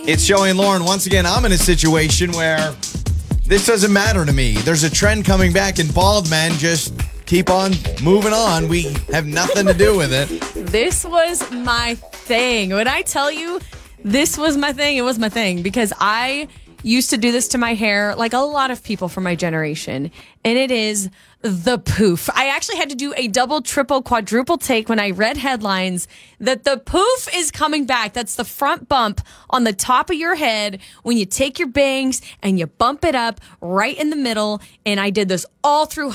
It's Joey and Lauren. Once again, I'm in a situation where this doesn't matter to me. There's a trend coming back and bald men just keep on moving on. We have nothing to do with it. This was my thing. When I tell you this was my thing, it was my thing because I used to do this to my hair like a lot of people from my generation, and it is the poof. I actually had to do a double, triple, quadruple take when I read headlines that the poof is coming back. That's the front bump on the top of your head when you take your bangs and you bump it up right in the middle. And I did this all through